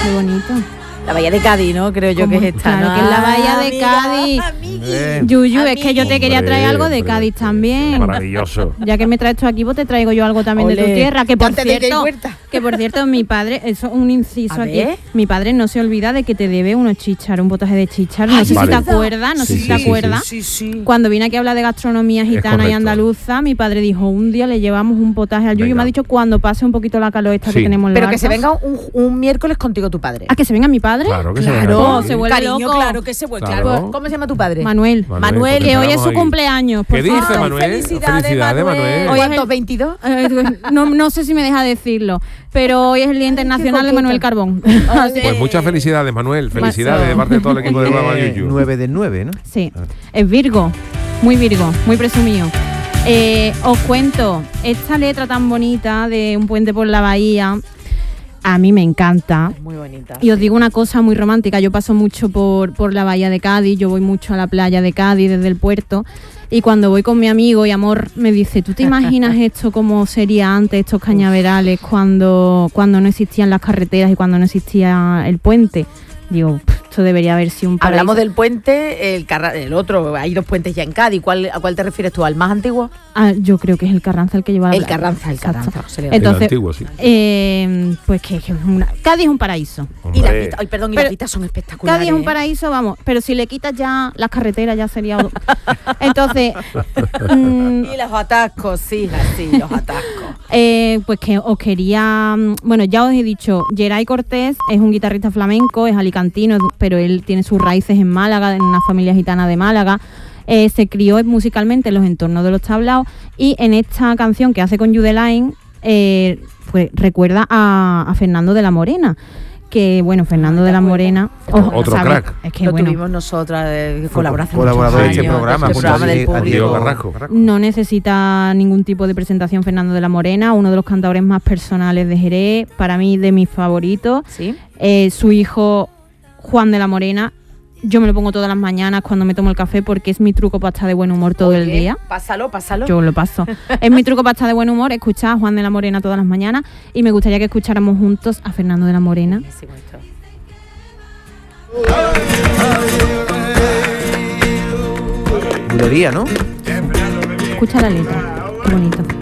Qué bonito. La bahía de Cádiz, ¿no? Creo yo que es esta. Claro, ¿no? que es la bahía de Cádiz. Yuyu, es que yo te quería traer algo de Cádiz también. Maravilloso. Ya que me traes tú aquí, pues te traigo yo algo también de tu tierra. Que por cierto, mi padre, eso es un inciso aquí. Mi padre no se olvida de que te debe unos chícharos, un potaje de chícharos. No sé si te acuerdas, si te acuerdas. Sí. Cuando vine aquí a hablar de gastronomía gitana y andaluza, mi padre dijo, un día le llevamos un potaje al Yuyu. Me ha dicho cuando pase un poquito la calor esta que tenemos en la Pero que se venga un miércoles contigo tu padre. ¿A que se venga mi padre? Claro que se venga. Se vuelve cariño, loco. claro que se vuelve. Claro. ¿Cómo se llama tu padre? Manuel, que hoy es su cumpleaños. ¿Qué dice Manuel? Felicidades, Manuel. ¿Cuántos? ¿22? No sé si me deja decirlo, pero hoy es el Día Internacional de Manuel Carbón. Pues muchas felicidades, Manuel. Felicidades de parte de todo el equipo de Guava Yuyu. 9 de 9, ¿no? Sí, es Virgo, muy presumido. Os cuento, esta letra tan bonita de Un puente por la bahía, a mí me encanta. Muy bonita. Y os digo una cosa muy romántica, yo paso mucho por la bahía de Cádiz, yo voy mucho a la playa de Cádiz desde el puerto, y cuando voy con mi amigo y Amor me dice, ¿tú te imaginas esto como sería antes, estos cañaverales, cuando no existían las carreteras y cuando no existía el puente? Digo, esto debería haber sido un paraíso. Hablamos del puente, el otro, hay dos puentes ya en Cádiz. ¿A cuál te refieres tú? ¿Al más antiguo? Yo creo que es el Carranza el que lleva el Carranza. Entonces, el antiguo, sí. Pues que Cádiz es un paraíso. Y las vistas, las vistas son espectaculares. Cádiz es un paraíso, vamos, pero si le quitas ya las carreteras ya sería... Entonces... y los atascos, sí, los atascos. Pues que os quería... Bueno, ya os he dicho, Geray Cortés es un guitarrista flamenco, es alicantino, pero él tiene sus raíces en Málaga, en una familia gitana de Málaga. Se crió musicalmente en los entornos de los tablaos, y en esta canción que hace con Judeline pues recuerda a Fernando de la Morena, que bueno, Fernando de la Morena otro crack. Es que lo bueno, tuvimos nosotras de colaboración colaborador de este programa, del Diego Garrasco. No necesita ningún tipo de presentación Fernando de la Morena, uno de los cantadores más personales de Jerez, para mí de mis favoritos. ¿Sí? Su hijo Juan de la Morena, yo me lo pongo todas las mañanas cuando me tomo el café porque es mi truco para estar de buen humor todo el día. Pásalo. Yo lo paso. Es mi truco para estar de buen humor, escuchar a Juan de la Morena todas las mañanas, y me gustaría que escucháramos juntos a Fernando de la Morena. Bulería, ¿no? Escucha la letra, qué bonito.